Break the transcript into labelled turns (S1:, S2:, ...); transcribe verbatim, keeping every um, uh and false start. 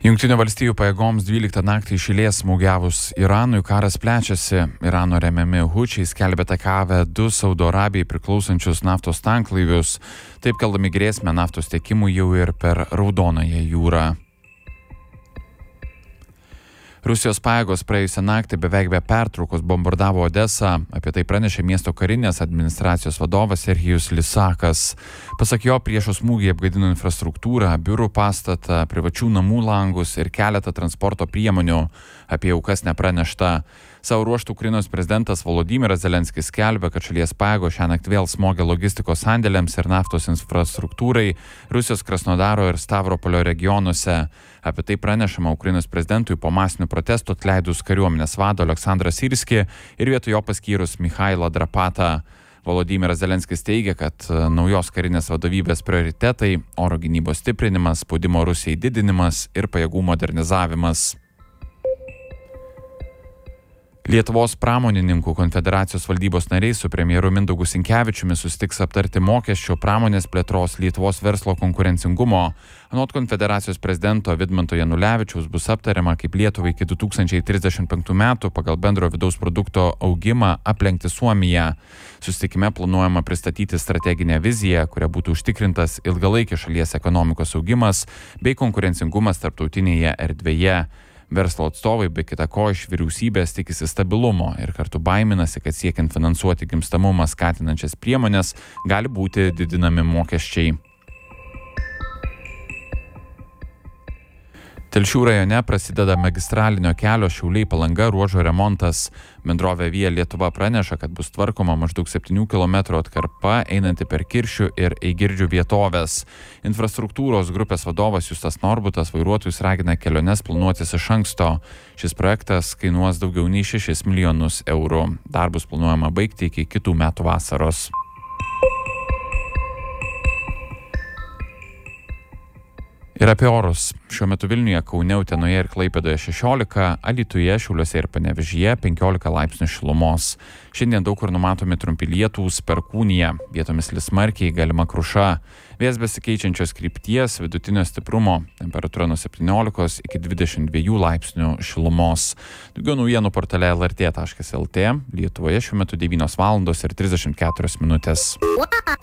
S1: Jungtinių valstijų pajėgoms dvyliktą naktį iš eilės smūgiavus Iranui karas plečiasi. Irano remiami hučiai skelbia atakavę du Saudo Arabijai priklausančius naftos tanklaivius, taip keldami grėsmę naftos tiekimui jau ir per Raudonąją jūrą. Rusijos pajėgos praėjusią naktį beveik be pertraukos bombardavo Odesą, apie tai pranešė miesto karinės administracijos vadovas Serhijus Lysakas. Pasak jo, priešo smūgiai apgadino infrastruktūrą, biurų pastatą, privačių namų langus ir keletą transporto priemonių, apie aukas nepranešta. Savo ruožtų Ukrainos prezidentas Volodymyras Zelenskis skelbia, kad šalies pajėgos šiąnakt vėl smogė logistikos sandėliams ir naftos infrastruktūrai Rusijos Krasnodaro ir Stavropolio regionuose. Apie tai pranešama Ukrainos prezidentui po masinių protestų atleidus kariuomenės vado Aleksandrą Syrskį ir vietoj jo paskyrus Michailą Drapatą. Volodymyras Zelenskis teigia, kad naujos karinės vadovybės prioritetai – oro gynybos stiprinimas, spaudimo Rusijai didinimas ir pajėgų modernizavimas. Lietuvos pramonininkų konfederacijos valdybos nariai su premjeru Mindaugu Sinkevičiumi susitiks aptarti mokesčių, pramonės plėtros, Lietuvos verslo konkurencingumo. Anot konfederacijos prezidento Vidmanto Janulevičiaus bus aptariama, kaip Lietuvai iki du tūkstančiai trisdešimt penktų metų pagal bendro vidaus produkto augimą aplenkti Suomiją. Susitikime planuojama pristatyti strateginę viziją, kuria būtų užtikrintas ilgalaikis šalies ekonomikos augimas bei konkurencingumas tarptautinėje erdvėje. Verslo atstovai be kita ko iš vyriausybės tikisi stabilumo ir kartu baiminasi, kad siekiant finansuoti gimstamumą skatinančias priemonės gali būti didinami mokesčiai. Telšių rajone prasideda magistralinio kelio Šiauliai-Palanga ruožo remontas. Bendrovė Via Lietuva praneša, kad bus tvarkoma maždaug septynių kilometrų atkarpa einanti per Kiršių ir Eigirdžių vietovės. Infrastruktūros grupės vadovas Justas Norbutas vairuotojus ragina keliones planuotis iš anksto. Šis projektas kainuos daugiau nei šešis milijonus eurų. Darbus planuojama baigti iki kitų metų vasaros. Ir apie orus. Šiuo metu Vilniuje, Kaune, Utenoje ir Klaipėdoje šešiolika, Alytuje, Šiauliuose ir Panevėžyje penkiolika laipsnių šilumos. Šiandien daug kur numatomi trumpi lietūs, perkūnija, vietomis lis smarkiai, galima kruša. Vėjas besikeičiančios krypties, vidutinio stiprumo, temperatūra nuo septyniolikos iki dvidešimt dviejų laipsnių šilumos. Daugiau naujienų portale el er tė taškas el tė. Lietuvoje šiuo metu devynios valandos ir trisdešimt keturios minutės.